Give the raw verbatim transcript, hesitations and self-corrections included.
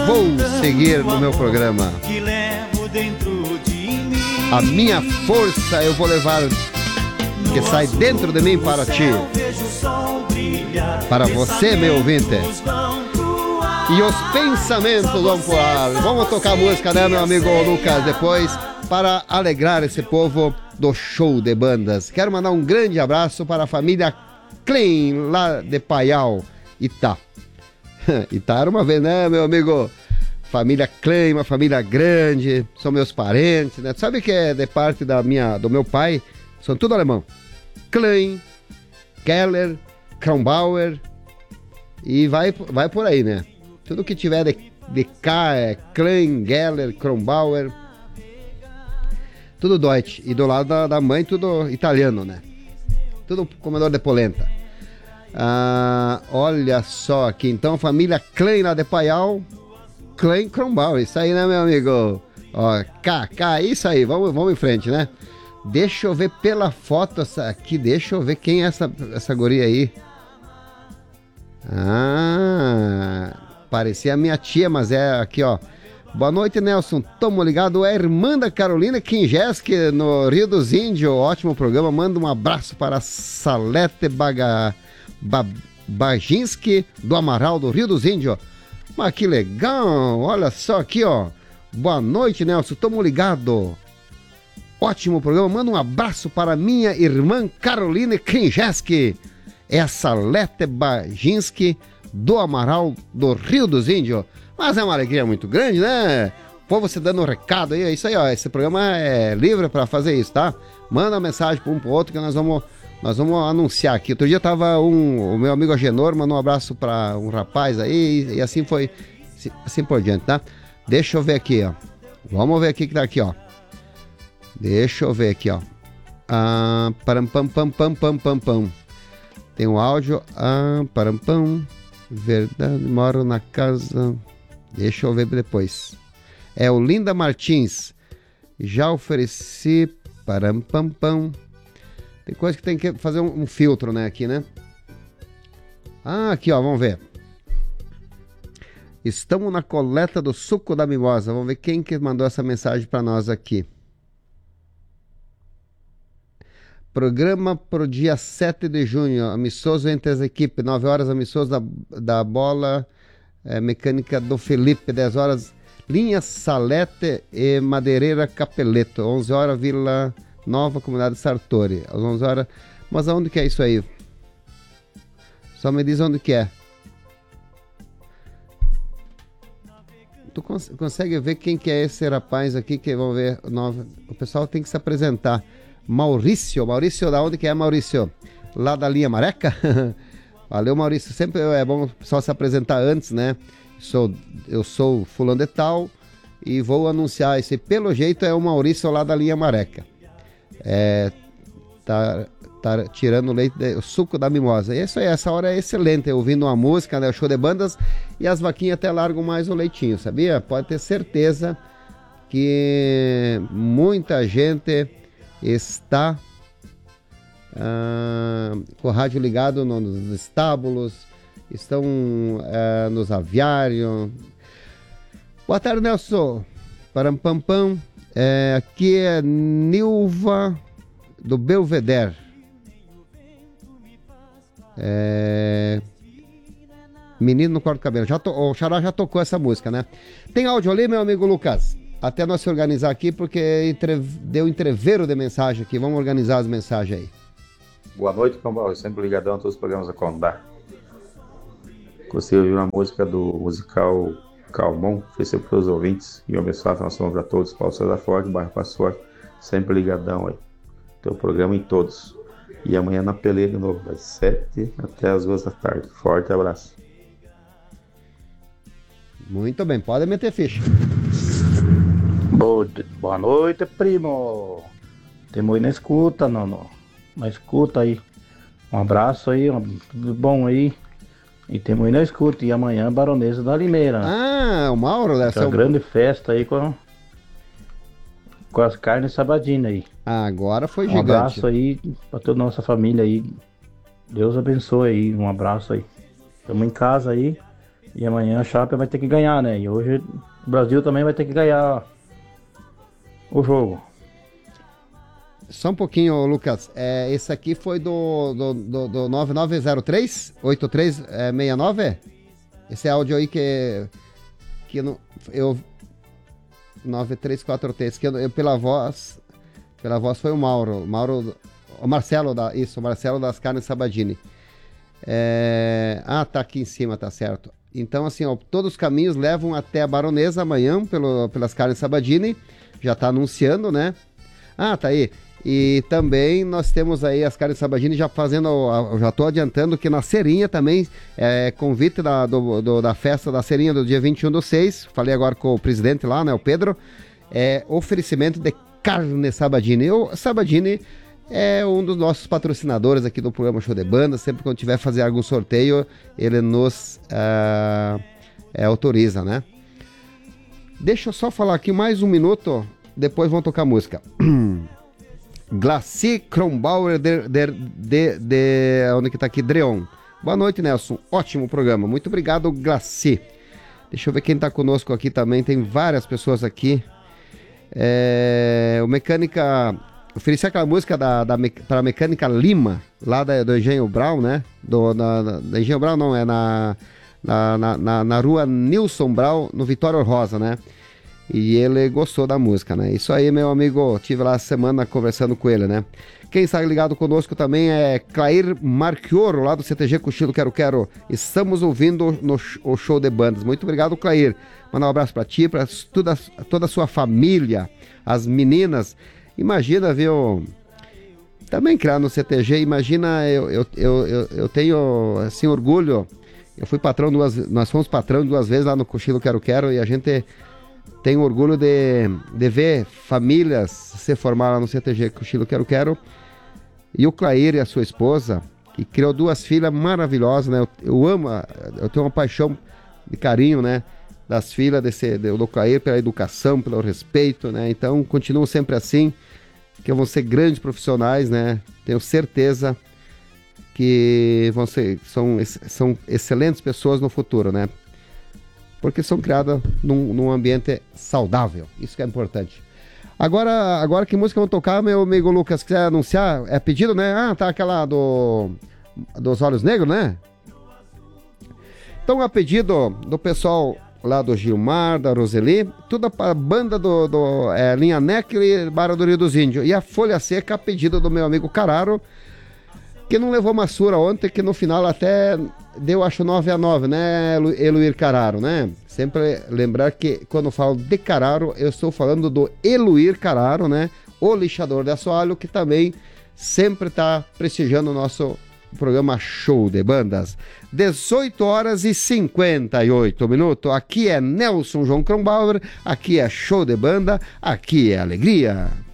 vou seguir no meu programa. A minha força eu vou levar, que sai dentro de mim para ti, para você, meu ouvinte. E os pensamentos vão pro ar. Vamos tocar música, né, meu amigo Lucas, depois, para alegrar esse povo do show de bandas. Quero mandar um grande abraço para a família Klein, lá de Paial, Itá. Itá era uma vez, né, meu amigo? Família Klein, uma família grande, são meus parentes, né? Sabe que é de parte da minha, do meu pai, são tudo alemão. Klein, Keller, Kronbauer, e vai, vai por aí, né? Tudo que tiver de, de K é Klein, Geller, Kronbauer, tudo Deutsch. E do lado da, da mãe, tudo italiano, né? Tudo comedor de polenta. Ah, olha só aqui, então, família Klein lá de Paial, Klein Kronbauer, isso aí, né, meu amigo? Ó, K, K, isso aí, vamos, vamos em frente, né? Deixa eu ver pela foto essa aqui, deixa eu ver quem é essa, essa guria aí. Ah, parecia a minha tia, mas é aqui, ó. Boa noite, Nelson. Tamo ligado. É a irmã da Carolina Kinjeski, no Rio dos Índios. Ótimo programa. Manda um abraço para a Salete Baga... ba... Bajinski, do Amaral, do Rio dos Índios. Mas que legal. Olha só aqui, ó. Boa noite, Nelson. Tamo ligado. Ótimo programa. Manda um abraço para minha irmã Carolina Kinjeski. É a Salete Bajinski, do Amaral, do Rio dos Índios. Mas é uma alegria muito grande, né? Pô, você dando um recado aí, é isso aí, ó. Esse programa é livre para fazer isso, tá? Manda uma mensagem para um pro outro que nós vamos, nós vamos anunciar aqui. Outro dia tava um, o meu amigo Agenor mandou um abraço para um rapaz aí, e assim foi, assim por diante, tá? Deixa eu ver aqui, ó. Vamos ver aqui que tá aqui, ó. Deixa eu ver aqui, ó. Ah, param, pam, pam, pam, pam, pam, pam. Tem um áudio. Ah, param, pam. Verdade, moro na casa. Deixa eu ver depois. É o Linda Martins. Já ofereci. Param, pam, pam. Tem coisa que tem que fazer um, um filtro, né? Aqui, né? Ah, aqui, ó. Vamos ver. Estamos na coleta do suco da mimosa. Vamos ver quem que mandou essa mensagem para nós aqui. Programa para o dia sete de junho, amistoso entre as equipes, nove horas, amistoso da, da bola é, mecânica do Felipe, dez horas, linha Salete e Madeireira Capeleto, onze horas, Vila Nova, Comunidade Sartori, às onze horas, mas aonde que é isso aí? Só me diz onde que é. Tu cons- consegue ver quem que é esse rapaz aqui, que vamos ver, nove... o pessoal tem que se apresentar. Maurício, Maurício, da onde que é, Maurício? Lá da linha Mareca? Valeu, Maurício, sempre é bom o pessoal se apresentar antes, né? Sou, eu sou fulano de tal e vou anunciar esse, pelo jeito é o Maurício lá da linha Mareca. É, tá, tá tirando o leite, o suco da mimosa. E isso aí, essa hora é excelente, ouvindo uma música, né? O show de bandas, e as vaquinhas até largam mais o leitinho, sabia? Pode ter certeza que muita gente está ah, com o rádio ligado no, nos estábulos, estão ah, nos aviários. Boa tarde, Nelson. Param, pam, pam. É, aqui é Nilva do Belvedere. É, Menino no Corte do Cabelo. Já to, o Xará já tocou essa música, né? Tem áudio ali, meu amigo Lucas? Até nós se organizar aqui, porque entre... deu entreveiro de mensagem aqui. Vamos organizar as mensagens aí. Boa noite, Cambal. Sempre ligadão a todos os programas da Condá. Gostei de ouvir uma música do musical Calmon. Ofereceu para os ouvintes. E um abençoado nação para todos. Paulo César Forte, bairro Passo Forte. Sempre ligadão aí. Teu programa em todos. E amanhã na peleia de novo, das sete até as duas da tarde. Forte abraço. Muito bem, pode meter ficha. Boa noite, primo. Temos aí na escuta, não, na escuta aí. Um abraço aí, um, tudo bom aí. E temos aí na escuta. E amanhã, Baronesa da Limeira. Ah, o Mauro dessa. Uma grande festa aí com, com as carnes sabadinas aí. Ah, agora foi um gigante. Um abraço aí pra toda a nossa família aí. Deus abençoe aí. Um abraço aí. Estamos em casa aí. E amanhã a Chape vai ter que ganhar, né? E hoje o Brasil também vai ter que ganhar o jogo. Só um pouquinho, Lucas. É, esse aqui foi do, do, do, do nove nove zero três oito três seis nove? Esse áudio aí que, que não, eu... nove três quatro três, que eu, eu, pela voz... Pela voz foi o Mauro. Mauro o Marcelo, da, isso, o Marcelo das Carnes Sabadini. É, ah, tá aqui em cima, tá certo. Então, assim, ó, todos os caminhos levam até a Baronesa amanhã, pelo, pelas Carnes Sabadini. Já tá anunciando, né? Ah, tá aí. E também nós temos aí as Carnes Sabadini já fazendo, já tô adiantando que na Serinha também, é, convite da, do, do, da festa da Serinha do dia vinte e um do seis, falei agora com o presidente lá, né, o Pedro, é oferecimento de carne Sabadini. O Sabadini é um dos nossos patrocinadores aqui do programa Show de Banda, sempre quando tiver fazer algum sorteio, ele nos uh, é, autoriza, né? Deixa eu só falar aqui mais um minuto, depois vamos tocar música. Glaci Kronbauer de, de, de, de... Onde que tá aqui? Dreon. Boa noite, Nelson. Ótimo programa. Muito obrigado, Glaci. Deixa eu ver quem tá conosco aqui também. Tem várias pessoas aqui. É... O Mecânica... Ofereci aquela música da, da, para a Mecânica Lima, lá da, do Engenho Brown, né? Do, na, da Engenho Brown não, é na, na, na, na, na rua Nilson Brown, no Vitório Rosa, né? E ele gostou da música, né? Isso aí, meu amigo, tive lá a semana conversando com ele, né? Quem está ligado conosco também é Clair Marchioro, lá do C T G Cochilo Quero Quero. Estamos ouvindo no, o show de bandas. Muito obrigado, Clair. Mandar um abraço para ti, para toda, toda a sua família, as meninas. Imagina, viu? Também criar no C T G, imagina, eu, eu, eu, eu, eu tenho, assim, orgulho. Eu fui patrão duas, nós fomos patrão duas vezes lá no Cochilo Quero Quero e a gente... Tenho orgulho de, de ver famílias se formar lá no C T G Cochilo Quero Quero. E o Clair e a sua esposa, que criou duas filhas maravilhosas, né? Eu, eu amo, eu tenho uma paixão de carinho, né? Das filhas desse, do Clair pela educação, pelo respeito, né? Então, continuam sempre assim, que vão ser grandes profissionais, né? Tenho certeza que vão ser, são, são excelentes pessoas no futuro, né? Porque são criadas num, num ambiente saudável. Isso que é importante. Agora, agora que música vão tocar, meu amigo Lucas, quiser anunciar? É pedido, né? Ah, tá aquela do dos Olhos Negros, né? Então, a pedido do pessoal lá do Gilmar, da Roseli, toda a banda do, do é, Linha Neck e Barra do Rio dos Índios. E a Folha Seca, a pedido do meu amigo Cararo, que não levou uma surra ontem, que no final até deu, acho, nove a nove, né, Eluir Cararo, né? Sempre lembrar que quando eu falo de Cararo, eu estou falando do Eluir Cararo, né? O lixador de assoalho, que também sempre está prestigiando o nosso programa Show de Bandas. dezoito horas e cinquenta e oito minutos. Aqui é Nelson João Kronbauer, aqui é Show de Banda, aqui é alegria.